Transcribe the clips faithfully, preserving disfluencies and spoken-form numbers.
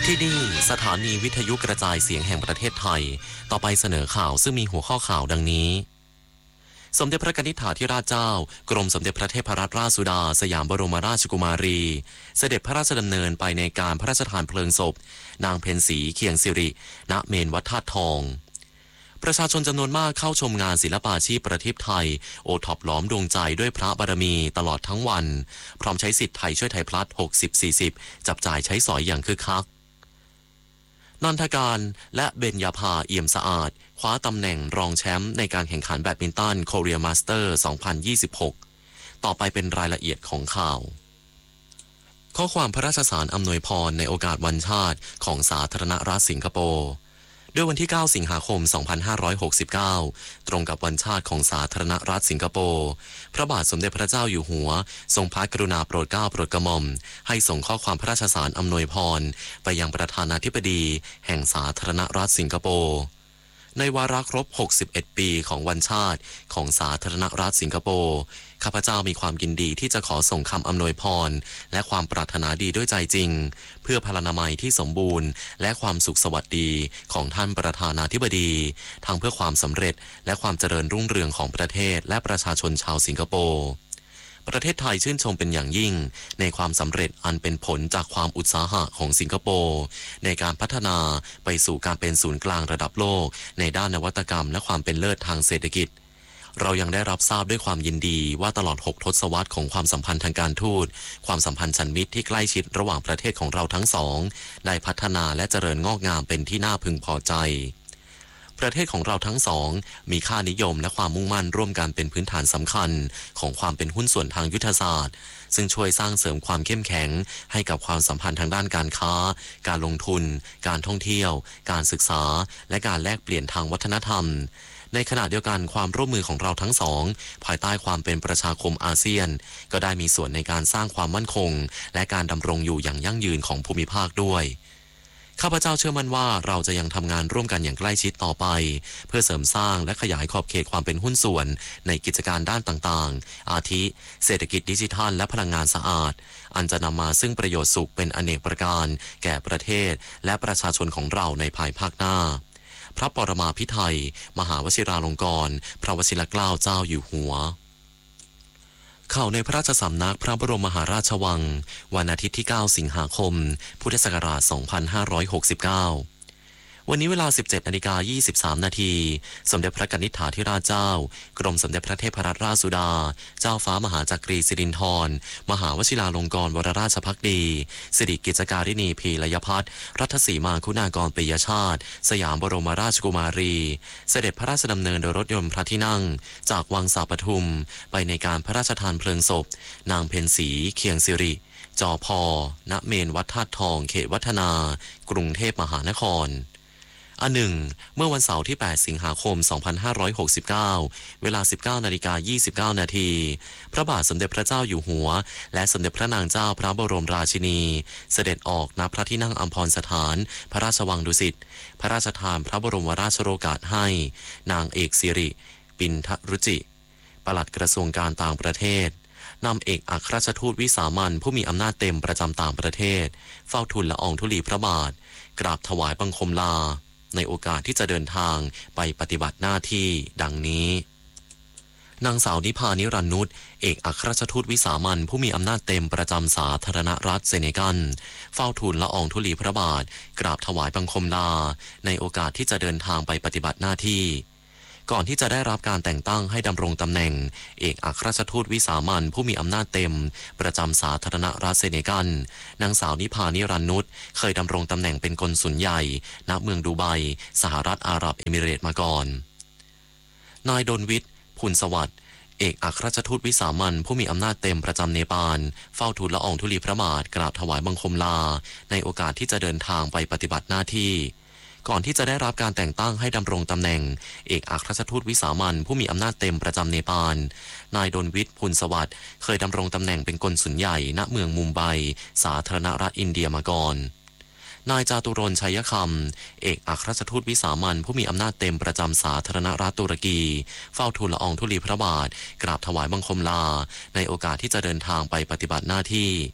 ที่นี่สถานีวิทยุกระจายเสียงแห่งประเทศไทยต่อไปเสนอข่าวซึ่งมีหัวข้อข่าวดังนี้สมเด็จพระนิธิถาธิราชเจ้ากรมสมเด็จพระเทพรัตนราชสุดาสยามบรมราชกุมารีเสด็จพระราชดำเนินไปในการพระราชทานเพลิงศพนางเพ็ญศรีเคียงสิริณเมนวัดธาตุทองประชาชนจำนวนมากเข้าชมงานศิลปาชีพประทีปไทยโอท็อปล้อมดวงใจด้วยพระบารมีตลอดทั้งวันพร้อมใช้สิทธิ์ไทยช่วยไทยพลัด หกสิบ สี่สิบ จับจ่ายใช้สอยอย่างคึกคักนันทการและเบญญาภาเอี่ยมสะอาดคว้าตำแหน่งรองแชมป์ในการแข่งขันแบดมินตันโคเรียมาสเตอร์ สองพันยี่สิบหก ต่อไปเป็นรายละเอียดของข่าวข้อความพระราชสารอำนวยพรในโอกาสวันชาติของสาธารณรัฐสิงคโปร์ด้วยวันที่ เก้า สิงหาคม สองพันห้าร้อยหกสิบเก้า ตรงกับวันชาติของสาธารณรัฐสิงคโปร์พระบาทสมเด็จพระเจ้าอยู่หัวทรงพระกรุณาโปรดเกล้าโปรดกระหม่อมให้ส่งข้อความพระราชสารอำนวยพรไปยังประธานาธิบดีแห่งสาธารณรัฐสิงคโปร์ในวาระครบ หกสิบเอ็ด ปีของวันชาติของสาธารณรัฐสิงคโปร์ข้าพเจ้ามีความยินดีที่จะขอส่งคำอำนวยพรและความปรารถนาดีด้วยใจจริงเพื่อพลานามัยที่สมบูรณ์และความสุขสวัสดีของท่านประธานาธิบดีทั้งเพื่อความสำเร็จและความเจริญรุ่งเรืองของประเทศและประชาชนชาวสิงคโปร์ประเทศไทยชื่นชมเป็นอย่างยิ่งในความสำเร็จอันเป็นผลจากความอุตสาหะของสิงคโปร์ในการพัฒนาไปสู่การเป็นศูนย์กลางระดับโลกในด้านนวัตกรรมและความเป็นเลิศทางเศรษฐกิจเรายังได้รับทราบด้วยความยินดีว่าตลอดหกทศวรรษของความสัมพันธ์ทางการทูตความสัมพันธ์ชันมิตรที่ใกล้ชิดระหว่างประเทศของเราทั้งสองได้พัฒนาและเจริญงอกงามเป็นที่น่าพึงพอใจประเทศของเราทั้งสองมีค่านิยมและความมุ่งมั่นร่วมกันเป็นพื้นฐานสำคัญของความเป็นหุ้นส่วนทางยุทธศาสตร์ซึ่งช่วยสร้างเสริมความเข้มแข็งให้กับความสัมพันธ์ทางด้านการค้าการลงทุนการท่องเที่ยวการศึกษาและการแลกเปลี่ยนทางวัฒนธรรมในขณะเดียวกันความร่วมมือของเราทั้งสองภายใต้ความเป็นประชาคมอาเซียนก็ได้มีส่วนในการสร้างความมั่นคงและการดำรงอยู่อย่างยั่งยืนของภูมิภาคด้วยข้าพเจ้าเชื่อมั่นว่าเราจะยังทำงานร่วมกันอย่างใกล้ชิดต่อไปเพื่อเสริมสร้างและขยายขอบเขตความเป็นหุ้นส่วนในกิจการด้านต่างๆอาทิเศรษฐกิจดิจิทัลและพลังงานสะอาดอันจะนำมาซึ่งประโยชน์สุขเป็นอเนกประการแก่ประเทศและประชาชนของเราในภายภาคหน้าพระปรมาภิไธยมหาวชิราลงกรณ์พระวชิรเกล้าเจ้าอยู่หัวข่าวในพระราชสำนักพระบรมมหาราชวังวันอาทิตย์ที่ เก้า สิงหาคม พุทธศักราช สองพันห้าร้อยหกสิบเก้าวันนี้เวลา สิบเจ็ดนาฬิกายี่สิบสามนาทีสมเด็จพระนิธิถาธิราชเจ้ากรมสมเด็จพระเทพรัตนราชสุดาเจ้าฟ้ามหาจักรีสิรินธรมหาวชิราลงกรณ์วรราชภักดีสิริกิจการิณีพีลยพัฒน์รัตสีมาคุณากรปิยชาติสยามบรมราชกุมารีเสด็จพระราชดำเนินโดยรถยนต์พระที่นั่งจากวังสาปทุมไปในการพระราชทานเพลิงศพนางเพ็ญศรีเคียงสิริจอพณเมนวัดธาตุทองเขตวัฒนากรุงเทพมหานครอันหนึ่งเมื่อวันเสาร์ที่ แปด สิงหาคม สองพันห้าร้อยหกสิบเก้า เวลา สิบเก้านาฬิกายี่สิบเก้านาทีพระบาทสมเด็จพระเจ้าอยู่หัวและสมเด็จพระนางเจ้าพระบรมราชินีเสด็จออกณพระที่นั่งอัมพรสถานพระราชวังดุสิตพระราชทานพระบรมราชโองการให้นางเอกสิริปินทรุจิปลัดกระทรวงการต่างประเทศนำเอกอัครราชทูตวิสามัญผู้มีอำนาจเต็มประจำต่างประเทศเฝ้าทูลละอองธุลีพระบาทกราบถวายบังคมลาในโอกาสที่จะเดินทางไปปฏิบัติหน้าที่ดังนี้นางสาวนิพานิรันดร์นุชเอกอัครราชทูตวิสามัญผู้มีอำนาจเต็มประจำสาธารณรัฐเซเนกัลเฝ้าทูลละอองธุลีพระบาทกราบถวายบังคมลาในโอกาสที่จะเดินทางไปปฏิบัติหน้าที่ก่อนที่จะได้รับการแต่งตั้งให้ดำรงตำแหน่งเอกอัครราชทูตวิสามัญผู้มีอำนาจเต็มประจำสาธารณรัฐเซเนกัลนางสาวนิพานิรันดร์นุชเคยดำรงตำแหน่งเป็นกงสุลใหญ่ณเมืองดูไบสหรัฐอาหรับเอมิเรตส์มาก่อนนายดลวิทย์พูนสวัสดิ์เอกอัครราชทูตวิสามัญผู้มีอำนาจเต็มประจำเนปาลเฝ้าทูลละอองธุลีพระบาทกราบถวายบังคมลาในโอกาสที่จะเดินทางไปปฏิบัติหน้าที่ก่อนที่จะได้รับการแต่งตั้งให้ดำรงตำแหน่งเอกอัครราชทูตวิสามัญผู้มีอำนาจเต็มประจำเนปาลนายดลวิทย์พูนสวัสดิ์เคยดำรงตำแหน่งเป็นกงสุลใหญ่ณเมืองมุมไบสาธารณรัฐอินเดียมาก่อนนายจาตุรนต์ชัยคำเอกอัครราชทูตวิสามัญผู้มีอำนาจเต็มประจำสาธารณรัฐตุรกีเฝ้าทูลละอองธุลีพระบาทกราบถวายบังคมลาในโอกาสที่จะเดินทางไปปฏิบัติหน้าที่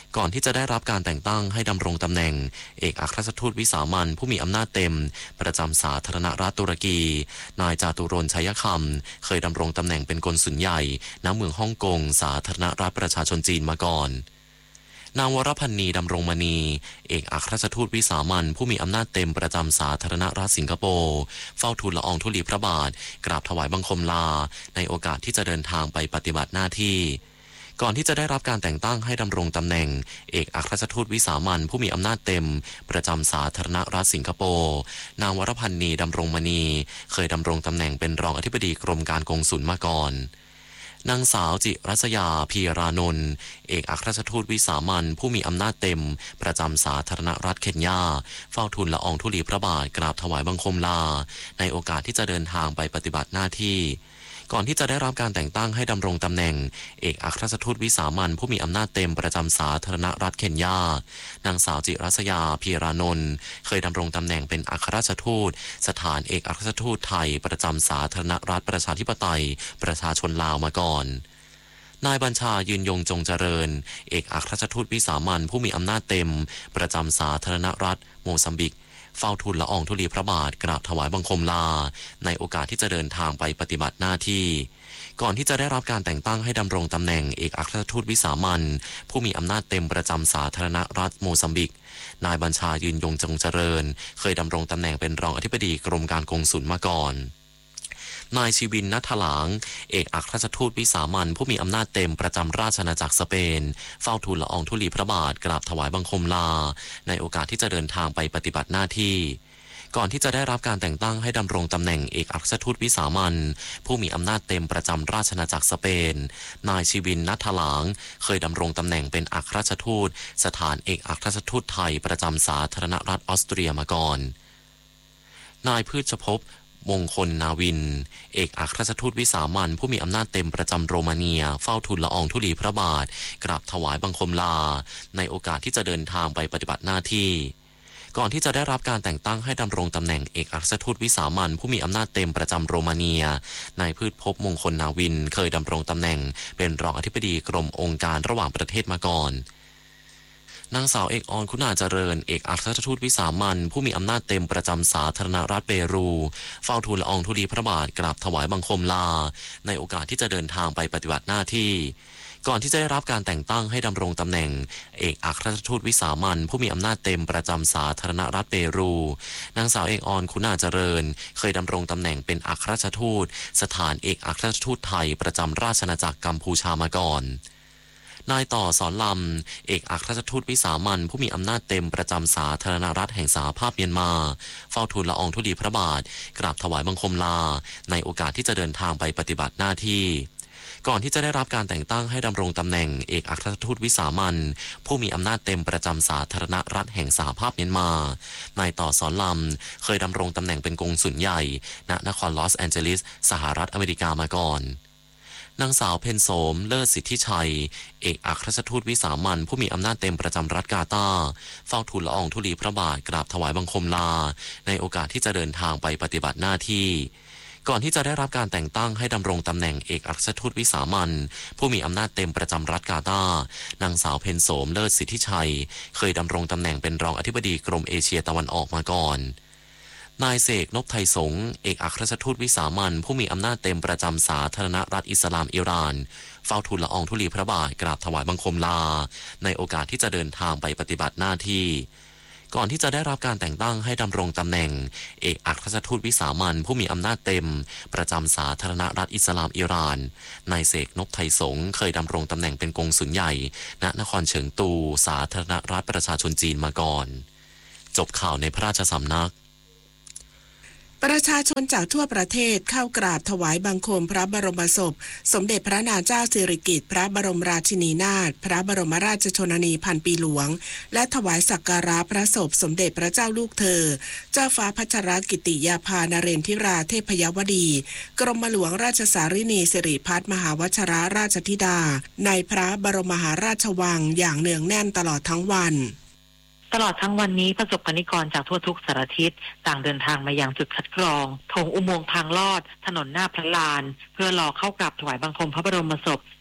ก่อนที่จะได้รับการแต่งตั้งให้ดำรงตำแหน่งเอกอัครราชทูตวิสามัญผู้มีอำนาจเต็มประจำสาธารณรัฐตุรกีนายจาตุรนต์ ชัยคำเคยดำรงตำแหน่งเป็นกงสุลใหญ่ณเมืองฮ่องกงสาธารณรัฐประชาชนจีนมาก่อนนางวรพันนีดำรงมณีเอกอัครราชทูตวิสามัญผู้มีอำนาจเต็มประจำสาธารณรัฐสิงคโปร์เฝ้าทูลละอองธุลีพระบาทกราบถวายบังคมลาในโอกาสที่จะเดินทางไปปฏิบัติหน้าที่ก่อนที่จะได้รับการแต่งตั้งให้ดำรงตำแหน่งเอกอัครราชทูตวิสามัญผู้มีอำนาจเต็มประจำสาธารณรัฐสิงคโปร์นางวรพันนีดำรงมณีเคยดำรงตำแหน่งเป็นรองอธิบดีกรมการกงสุลมาก่อนนางสาวจิรัสยาพีรานนท์เอกอัครราชทูตวิสามัญผู้มีอำนาจเต็มประจำสาธารณรัฐเคนยาเฝ้าทูลละอองธุลีพระบาทกราบถวายบังคมลาในโอกาสที่จะเดินทางไปปฏิบัติหน้าที่ก่อนที่จะได้รับการแต่งตั้งให้ดำรงตำแหน่งเอกอัครราชทูตวิสามัญผู้มีอำนาจเต็มประจำสาธารณรัฐเคนยานางสาวจิรัสยาพีรานนท์เคยดำรงตำแหน่งเป็นอัครราชทูตสถานเอกอัครราชทูตไทยประจำสาธารณรัฐประชาธิปไตยประชาชนลาวมาก่อนนายบัญชายืนยงจงเจริญเอกอัครราชทูตวิสามัญผู้มีอำนาจเต็มประจำสาธารณรัฐโมซัมบิกเฝ้าทูลละอองธุลีพระบาทกราบถวายบังคมลาในโอกาสที่จะเดินทางไปปฏิบัติหน้าที่ก่อนที่จะได้รับการแต่งตั้งให้ดำรงตำแหน่งเอกอัครราชทูตวิสามัญผู้มีอำนาจเต็มประจำสาธารณรัฐโมซัมบิกนายบัญชายืนยงจงเจริญเคยดำรงตำแหน่งเป็นรองอธิบดีกรมการกงสุลมาก่อนนายชีวิน ณัฐหลางเอกอัครราชทูตวิสามัญผู้มีอำนาจเต็มประจำราชอาณาจักรสเปนเฝ้าทูลละอองธุลีพระบาทกราบถวายบังคมลาในโอกาสที่จะเดินทางไปปฏิบัติหน้าที่ก่อนที่จะได้รับการแต่งตั้งให้ดำรงตำแหน่งเอกอัครราชทูตวิสามัญผู้มีอำนาจเต็มประจำราชอาณาจักรสเปนนายชีวิน ณัฐหลางเคยดำรงตำแหน่งเป็นอัครราชทูตสถานเอกอัครราชทูตไทยประจำสาธารณรัฐออสเตรียมาก่อนนายพืชภพมงคลนาวินเอกอัครราชทูตวิสามัญผู้มีอำนาจเต็มประจำโรมาเนียเฝ้าทูลละอองธุลีพระบาทกราบถวายบังคมลาในโอกาสที่จะเดินทางไปปฏิบัติหน้าที่ก่อนที่จะได้รับการแต่งตั้งให้ดำรงตำแหน่งเอกอัครราชทูตวิสามัญผู้มีอำนาจเต็มประจำโรมาเนียนายพืชภพมงคลนาวินเคยดำรงตำแหน่งเป็นรองอธิบดีกรมองค์การระหว่างประเทศมาก่อนนางสาวเอกออนคุณาเจริญเอกอัครราชทูตวิสามัญผู้มีอำนาจเต็มประจำสาธารณรัฐเปรูเฝ้าทูลละอองธุลีพระบาทกราบถวายบังคมลาในโอกาสที่จะเดินทางไปปฏิบัติหน้าที่ก่อนที่จะได้รับการแต่งตั้งให้ดำรงตำแหน่งเอกอัครราชทูตวิสามัญผู้มีอำนาจเต็มประจำสาธารณรัฐเปรูนางสาวเอกออนคุณาเจริญเคยดำรงตำแหน่งเป็นอัครราชทูตสถานเอกอัครราชทูตไทยประจำราชอาณาจักรกัมพูชามาก่อนนายต่อสอนลำเอกอัครราชทูตวิสามัญผู้มีอำนาจเต็มประจำสาธารณรัฐแห่งสหภาพเมียนมาเฝ้าทูลละอองธุลีพระบาทกราบถวายบังคมลาในโอกาสที่จะเดินทางไปปฏิบัติหน้าที่ก่อนที่จะได้รับการแต่งตั้งให้ดำรงตำแหน่งเอกอัครราชทูตวิสามัญผู้มีอำนาจเต็มประจำสาธารณรัฐแห่งสหภาพเมียนมานายต่อสอนลำเคยดำรงตำแหน่งเป็นกงสุลใหญ่ณนครลอสแอนเจลิสสหรัฐอเมริกามาก่อนนางสาวเพ็ญโสมเลิศสิทธิชัยเอกอัครราชทูตวิสามัญผู้มีอำนาจเต็มประจำรัฐกาตาร์เฝ้าทูลละอองธุลีพระบาทกราบถวายบังคมลาในโอกาสที่จะเดินทางไปปฏิบัติหน้าที่ก่อนที่จะได้รับการแต่งตั้งให้ดำรงตำแหน่งเอกอัครราชทูตวิสามัญผู้มีอำนาจเต็มประจำรัฐกาตาร์นางสาวเพ็ญโสมเลิศสิทธิชัยเคยดำรงตำแหน่งเป็นรองอธิบดีกรมเอเชียตะวันออกมาก่อนนายเสกนพไทยสงฆ์เอกอัครราชทูตวิสามัญผู้มีอำนาจเต็มประจำสาธารณรัฐอิสลามอิหร่านเฝ้าทูลละอองธุลีพระบาทกราบถวายบังคมลาในโอกาสที่จะเดินทางไปปฏิบัติหน้าที่ก่อนที่จะได้รับการแต่งตั้งให้ดำรงตำแหน่งเอกอัครราชทูตวิสามัญผู้มีอำนาจเต็มประจำสาธารณรัฐอิสลามอิหร่านนายเสกนพไทยสงฆ์เคยดำรงตำแหน่งเป็นกงสุลใหญ่ณนครเฉิงตูสาธารณรัฐประชาชนจีนมาก่อนจบข่าวในพระราชสำนักประชาชนจากทั่วประเทศเข้ากราบถวายบังคมพระบรมศพสมเด็จพระนางเจ้าสิริกิติ์พระบรมราชินีนาถพระบรมราชชนนีพันปีหลวงและถวายสักการะพระศพสมเด็จพระเจ้าลูกเธอเจ้าฟ้าพัชรกิติยาภานเรนทิราเทพยวดีกรมหลวงราชสารินีสิริพัฒน์มหาวชรราชธิดาในพระบรมมหาราชวังอย่างเนืองแน่นตลอดทั้งวันตลอดทั้งวันนี้ประสบกนิกรจากทั่วทุกสารทิศต่างเดินทางมายังจุดคัดกรองโถงอุโมงค์ทางลอดถนนหน้าพระลานเพื่อรอเข้ากราบถวายบังคมพระบรมศพส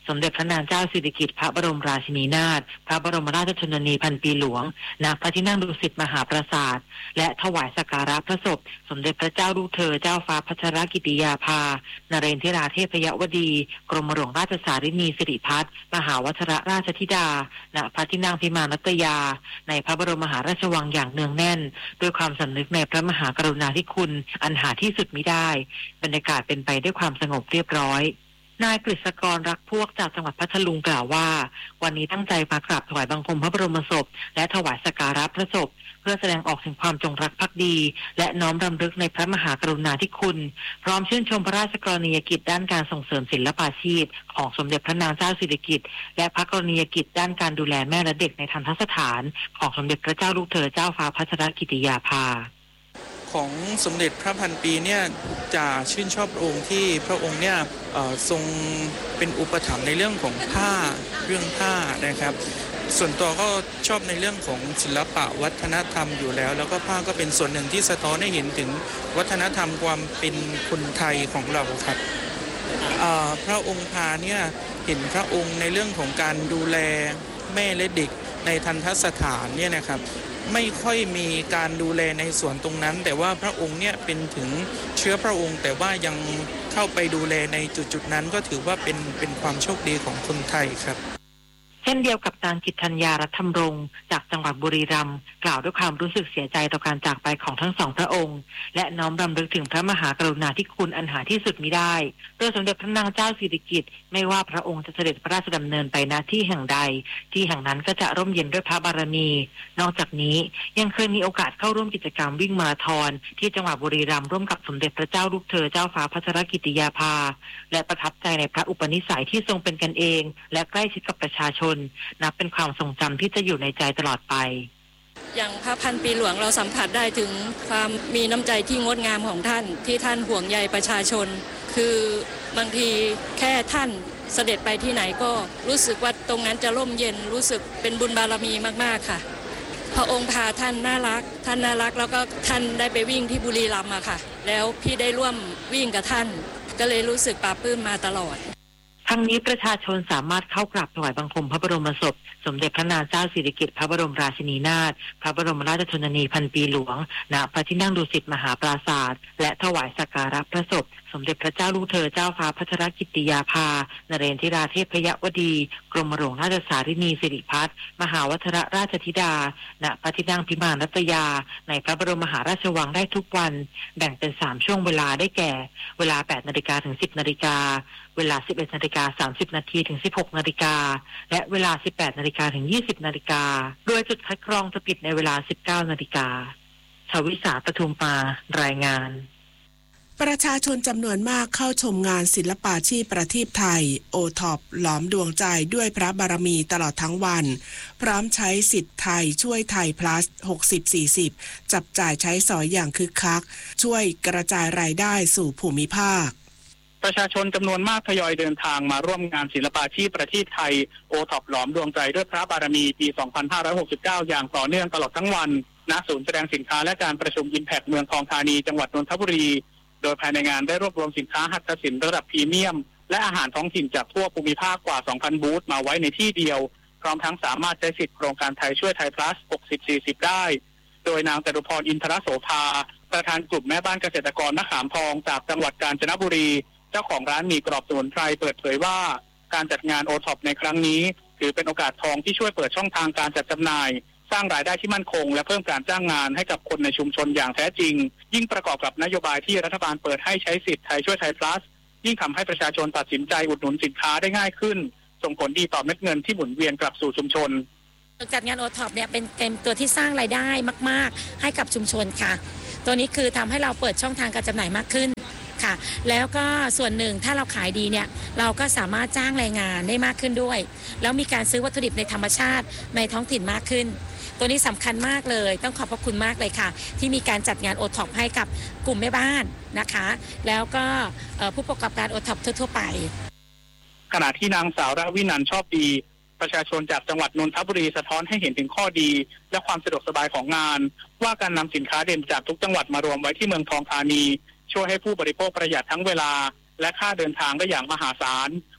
สมเด็จพระนางเจ้าสิริกิติ์พระบรมราชินีนาถพระบรมราชชนนีพันปีหลวงณพระที่นั่งดุสิตมหาปราสาทและถวายสักการะพระศพสมเด็จพระเจ้าลูกเธอเจ้าฟ้าพัชรกิติยาภานเรนทิราเทพยวดีกรมหลวงราชสารินีสิริพัฒน์มหาวชรราชธิดาณพระที่นั่งพิมานนัตยาในพระบรมมหาราชวังอย่างเนืองแน่นด้วยความสำนึกในพระมหากรุณาธิคุณอันหาที่สุดมิได้บรรยากาศเป็นไปด้วยความสงบเรียบร้อยนายกฤษกรรักพวกจากจังหวัดพัทลุงกล่าวว่าวันนี้ตั้งใจมากราบถวายบังคมพระบรมศพและถวายสักการะพระศพเพื่อแสดงออกถึงความจงรักภักดีและน้อมรำลึกในพระมหากรุณาธิคุณพร้อมชื่นชมพระราชกรณียกิจด้านการส่งเสริมศิลปาชีพของสมเด็จพระนางเจ้าสิริกิติ์และพระกรณียกิจด้านการดูแลแม่และเด็กในทัณฑสถานของสมเด็จพระเจ้าลูกเธอเจ้าฟ้าพัชรกิติยาภาของสมเด็จพระพันปีเนี่ยจะชื่นชอบพระองค์ที่พระองค์เนี่ยทรงเป็นอุปถัมภ์ในเรื่องของผ้าเรื่องผ้านะครับส่วนตัวก็ชอบในเรื่องของศิลปะวัฒนธรรมอยู่แล้วแล้วก็ผ้าก็เป็นส่วนหนึ่งที่สะท้อนให้เห็นถึงวัฒนธรรมความเป็นคนไทยของเราครับพระองค์พาเนี่ยเห็นพระองค์ในเรื่องของการดูแลแม่และเด็กในทัณฑสถานเนี่ยนะครับไม่ค่อยมีการดูแลในส่วนตรงนั้นแต่ว่าพระองค์เนี่ยเป็นถึงเชื้อพระองค์แต่ว่ายังเข้าไปดูแลในจุดๆนั้นก็ถือว่าเป็นเป็นความโชคดีของคนไทยครับเช่นเดียวกับนางกิตติญารัตน์ธรรมรงค์จากจังหวัดบุรีรัมย์กล่าวด้วยความรู้สึกเสียใจต่อการจากไปของทั้งสองพระองค์และน้อมรำลึกถึงพระมหากรุณาธิคุณอันหาที่สุดมิได้โดยสมเด็จพระนางเจ้าสิริกิติ์ไม่ว่าพระองค์จะเสด็จพระราชดำเนินไปณที่แห่งใดที่แห่งนั้นก็จะร่มเย็นด้วยพระบารมีนอกจากนี้ยังเคยมีโอกาสเข้าร่วมกิจกรรมวิ่งมาราธอนที่จังหวัดบุรีรัมย์ร่วมกับสมเด็จพระเจ้าลูกเธอเจ้าฟ้าพัชรกิติยาภาและประทับใจในพระอุปนิสัยที่ทรงเป็นกันเองและใกล้ชิดกับประชาชนนับเป็นความทรงจำที่จะอยู่ในใจตลอดไปอย่างพระพันปีหลวงเราสัมผัสได้ถึงความมีน้ำใจที่งดงามของท่านที่ท่านห่วงใยประชาชนคือบางทีแค่ท่านเสด็จไปที่ไหนก็รู้สึกว่าตรงนั้นจะร่มเย็นรู้สึกเป็นบุญบารมีมากๆค่ะพระองค์พาท่านน่ารักท่านน่ารักแล้วก็ท่านได้ไปวิ่งที่บุรีรัมย์อะค่ะแล้วพี่ได้ร่วมวิ่งกับท่านก็เลยรู้สึกปลาปลื้มมาตลอดทั้งนี้ประชาชนสามารถเข้ากราบถวายบังคมพระบรมศพสมเด็จพระนางเจ้าสิริกิติ์พระบรมราชินีนาถพระบรมราชชนนีพันปีหลวงณพระที่นั่งดุสิตมหาปราสาทและถวายสักการะพระศพสมเด็จพระเจ้าลูกเธอเจ้าฟ้าพัชรกิติยาภานเรนทิราเทพยวดีกรมหลวงราชสารินีสิริพัฒน์มหาวชรราชธิดาณพระที่นั่งพิมานรัตยาในพระบรมมหาราชวังได้ทุกวันแบ่งเป็นสามช่วงเวลาได้แก่เวลา แปดนาฬิกา ถึง สิบนาฬิกาเวลา สิบเอ็ดนาฬิกาสามสิบนาที ถึง สิบหกนาฬิกาและเวลา สิบแปดนาฬิกา ถึง ยี่สิบนาฬิกาโดยจุดคัดกรองจะปิดในเวลา สิบเก้านาฬิกาชวิสาปทุมมารายงานประชาชนจำนวนมากเข้าชมงานศิลปาชีพประทีปไทยโอท็อปหลอมดวงใจด้วยพระบารมีตลอดทั้งวันพร้อมใช้สิทธิ์ไทยช่วยไทย plus หกสิบ สี่สิบจับจ่ายใช้สอยอย่างคึกคักช่วยกระจายรายได้สู่ภูมิภาคประชาชนจำนวนมากทยอยเดินทางมาร่วมงานศิลปาชีพประทีปไทยโอท็อปหลอมดวงใจด้วยพระบารมีปี สองพันห้าร้อยหกสิบเก้า อย่างต่อเนื่องตลอดทั้งวันณศูนย์แสดงสินค้าและการประชุม Impact เมืองทองธานีจังหวัดนนทบุรีโดยภายในงานได้รวบรวมสินค้าหัตถศิลป์ระดับพรีเมียมและอาหารท้องถิ่นจากทั่วภูมิภาคกว่า สองพัน บูธมาไว้ในที่เดียวพร้อมทั้งสามารถใช้สิทธิโครงการไทยช่วยไทย plus หกสิบ สี่สิบ ได้โดยนางจตุพรอินทรโสภาประธานกลุ่มแม่บ้านเกษตรกรมะขามทองจากจังหวัดกาญจนบุรีเจ้าของร้านหมี่กรอบสมุนไพรเปิดเผยว่าการจัดงานโอท็อปในครั้งนี้ถือเป็นโอกาสทองที่ช่วยเปิดช่องทางการจัดจำหน่ายสร้างรายได้ที่มั่นคงและเพิ่มการจ้างงานให้กับคนในชุมชนอย่างแท้จริงยิ่งประกอบกับนโยบายที่รัฐบาลเปิดให้ใช้สิทธิ์ไทยช่วยไทย plus ยิ่งทำให้ประชาชนตัดสินใจอุดหนุนสินค้าได้ง่ายขึ้นส่งผลดีต่อเม็ดเงินที่หมุนเวียนกลับสู่ชุมชนจัดงานโอท็อปเนี่ยเป็นเต็มตัวที่สร้างรายได้มากๆให้กับชุมชนค่ะตัวนี้คือทำให้เราเปิดช่องทางการจำหน่ายมากขึ้นค่ะแล้วก็ส่วนหนึ่งถ้าเราขายดีเนี่ยเราก็สามารถจ้างแรงงานได้มากขึ้นด้วยแล้วมีการซื้อวัตถุดิบในธรรมชาติในท้องถิ่นมากขึ้นตัวนี้สำคัญมากเลยต้องขอบพระคุณมากเลยค่ะที่มีการจัดงานโอท็อปให้กับกลุ่มแม่บ้านนะคะแล้วก็ผู้ประกอบการโอท็อปทั่วๆไปขณะที่นางสาวรวินันท์ชอบดีประชาชนจากจังหวัดนนทบุรีสะท้อนให้เห็นถึงข้อดีและความสะดวกสบายของงานว่าการนำสินค้าเด่นจากทุกจังหวัดมารวมไว้ที่เมืองทองธานีช่วยให้ผู้บริโภคประหยัดทั้งเวลาและค่าเดินทางได้อย่างมหาศาล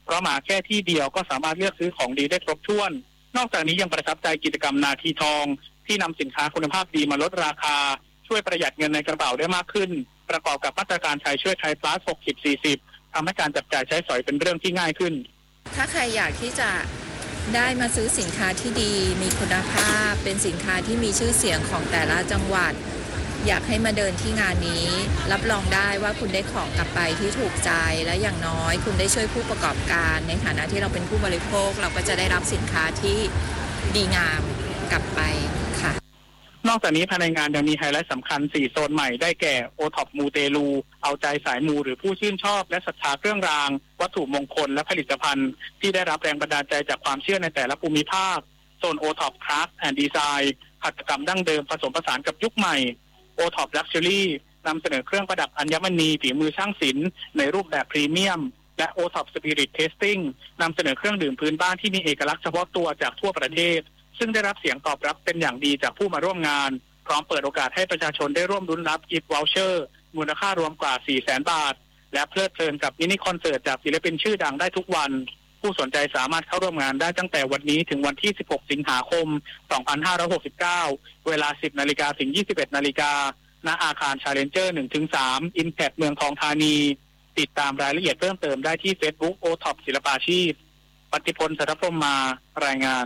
เพราะมาแค่ที่เดียวก็สามารถเลือกซื้อของดีได้ครบถ้วนนอกจากนี้ยังประทับใจกิจกรรมนาทีทองที่นำสินค้าคุณภาพดีมาลดราคาช่วยประหยัดเงินในกระเป๋าได้มากขึ้นประกอบกับมาตรการไทยช่วยไทย plus หกสิบ สี่สิบ ทำให้การจับจ่ายใช้สอยเป็นเรื่องที่ง่ายขึ้นถ้าใครอยากที่จะได้มาซื้อสินค้าที่ดีมีคุณภาพเป็นสินค้าที่มีชื่อเสียงของแต่ละจังหวัดอยากให้มาเดินที่งานนี้รับรองได้ว่าคุณได้ของกลับไปที่ถูกใจและอย่างน้อยคุณได้ช่วยผู้ประกอบการในฐานะที่เราเป็นผู้บริโภคเราก็จะได้รับสินค้าที่ดีงามกลับไปค่ะนอกจากนี้ภายในงานยังมีไฮไลท์สำคัญสี่โซนใหม่ได้แก่โอท็อปมูเตลูเอาใจสายมูหรือผู้ชื่นชอบและศรัทธาเครื่องรางวัตถุมงคลและผลิตภัณฑ์ที่ได้รับแรงบันดาลใจจากความเชื่อในแต่ละภูมิภาคโซนโอท็อปคราฟต์แอนด์ดีไซน์หัตถกรรมดั้งเดิมผสมผสานกับยุคใหม่โอท็อปลักชัวรี่นำเสนอเครื่องประดับอัญมณีฝีมือช่างศิลป์ในรูปแบบพรีเมียมและโอท็อปสปิริตเทสติ้งนำเสนอเครื่องดื่มพื้นบ้านที่มีเอกลักษณ์เฉพาะตัวจากทั่วประเทศซึ่งได้รับเสียงตอบรับเป็นอย่างดีจากผู้มาร่วมงานพร้อมเปิดโอกาสให้ประชาชนได้ร่วมลุ้นรับกิฟต์วอลเชอร์มูลค่ารวมกว่า สี่แสน บาทและเพลิดเพลินกับมินิคอนเสิร์ตจากศิลปินชื่อดังได้ทุกวันผู้สนใจสามารถเข้าร่วมงานได้ตั้งแต่วันนี้ถึงวันที่สิบหกสิงหาคมสองพันห้าร้อยหกสิบเก้าเวลา สิบนาฬิกา ถึง ยี่สิบเอ็ดนาฬิกาณอาคาร Challenger หนึ่งถึงสาม Impact เมืองทองธานีติดตามรายละเอียดเพิ่มเติมได้ที่ Facebook โอ ท็อป ศิลปาชีพปฏิพล สัทธพรหมมารายงาน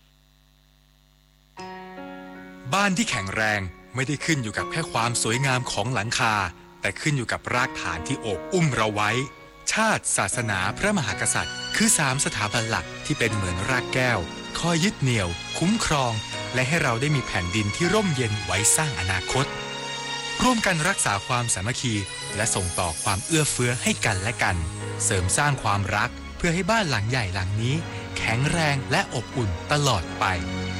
บ้านที่แข็งแรงไม่ได้ขึ้นอยู่กับแค่ความสวยงามของหลังคาแต่ขึ้นอยู่กับรากฐานที่โอบอุ้มเราไว้ชาติศาสนาพระมหากษัตริย์คือสามสถาบันหลักที่เป็นเหมือนรากแก้วคอยยึดเหนี่ยวคุ้มครองและให้เราได้มีแผ่นดินที่ร่มเย็นไว้สร้างอนาคตร่วมกันรักษาความสามัคคีและส่งต่อความเอื้อเฟื้อให้กันและกันเสริมสร้างความรักเพื่อให้บ้านหลังใหญ่หลังนี้แข็งแรงและอบอุ่นตลอดไป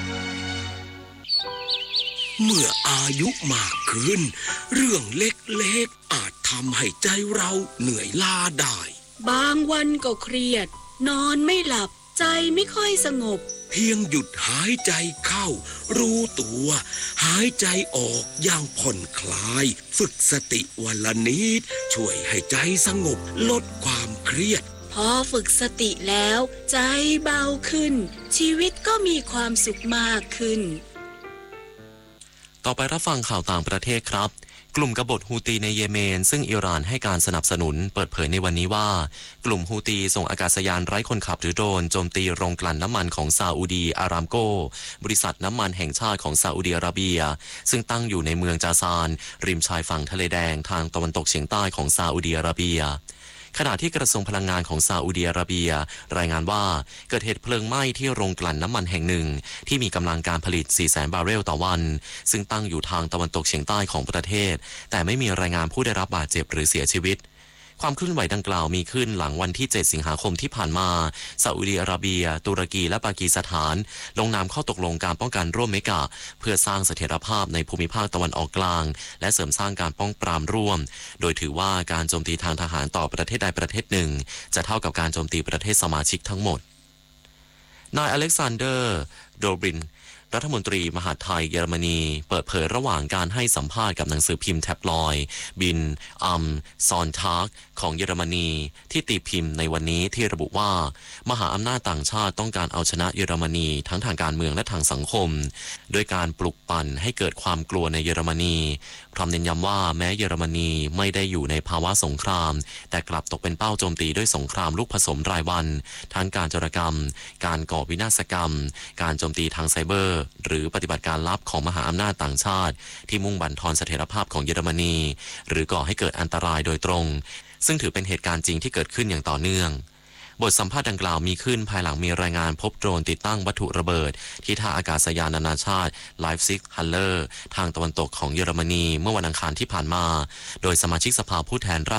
เมื่ออายุมากขึ้นเรื่องเล็กๆอาจทำให้ใจเราเหนื่อยล้าได้บางวันก็เครียดนอนไม่หลับใจไม่ค่อยสงบเพียงหยุดหายใจเข้ารู้ตัวหายใจออกอย่างผ่อนคลายฝึกสติวันละนิดช่วยให้ใจสงบลดความเครียดพอฝึกสติแล้วใจเบาขึ้นชีวิตก็มีความสุขมากขึ้นต่อไปรับฟังข่าวต่างประเทศครับกลุ่มกบฏฮูตีในเยเมนซึ่งอิหร่านให้การสนับสนุนเปิดเผยในวันนี้ว่ากลุ่มฮูตีส่งอากาศยานไร้คนขับหรือโดรนโจมตีโรงกลั่นน้ำมันของซาอุดีอารามโกบริษัทน้ำมันแห่งชาติของซาอุดีอาระเบียซึ่งตั้งอยู่ในเมืองจาซานริมชายฝั่งทะเลแดงทางตะวันตกเฉียงใต้ของซาอุดีอาระเบียขณะที่กระทรวงพลังงานของซาอุดีอาระเบียรายงานว่าเกิดเหตุเพลิงไหม้ที่โรงกลั่นน้ำมันแห่งหนึ่งที่มีกำลังการผลิต สี่แสน บาร์เรลต่อวันซึ่งตั้งอยู่ทางตะวันตกเฉียงใต้ของประเทศแต่ไม่มีรายงานผู้ได้รับบาดเจ็บหรือเสียชีวิตความเคลื่อนไหวดังกล่าวมีขึ้นหลังวันที่เจ็ดสิงหาคมที่ผ่านมาซาอุดีอาระเบียตุรกีและปากีสถานลงนามข้อตกลงการป้องกันร่วมเมกะเพื่อสร้างเสถียรภาพในภูมิภาคตะวันออกกลางและเสริมสร้างการป้องปรามร่วมโดยถือว่าการโจมตีทางทหารต่อประเทศใดประเทศหนึ่งจะเท่ากับการโจมตีประเทศสมาชิกทั้งหมดนายอเล็กซานเดอร์โดบรินรัฐมนตรีมหาดไทยเยอรมนีเปิดเผยระหว่างการให้สัมภาษณ์กับหนังสือพิมพ์แท็บลอยด์บินอัมซอนทาร์กของเยอรมนีที่ตีพิมพ์ในวันนี้ที่ระบุว่ามหาอำนาจต่างชาติต้องการเอาชนะเยอรมนีทั้งทางการเมืองและทางสังคมโดยการปลุกปั่นให้เกิดความกลัวในเยอรมนีพร้อมเน้นย้ำว่าแม้เยอรมนีไม่ได้อยู่ในภาวะสงครามแต่กลับตกเป็นเป้าโจมตีด้วยสงครามลูกผสมรายวันทั้งการโจรกรรมการก่อวินาศกรรมการโจมตีทางไซเบอร์หรือปฏิบัติการลับของมหาอำนาจต่างชาติที่มุ่งบั่นทอนเสถียรภาพของเยอรมนีหรือก่อให้เกิดอันตรายโดยตรงซึ่งถือเป็นเหตุการณ์จริงที่เกิดขึ้นอย่างต่อเนื่องบทสัมภาษณ์ดังกล่าวมีขึ้นภายหลังมีรายงานพบโดรนติดตั้งวัตถุระเบิดที่ท่าอากาศยานนานาชาติไลฟ์ซิกฮัลเลอร์ทางตะวันตกของเยอรมนีเมื่อวันอังคารที่ผ่านมาโดยสมาชิกสภาผู้แทนรา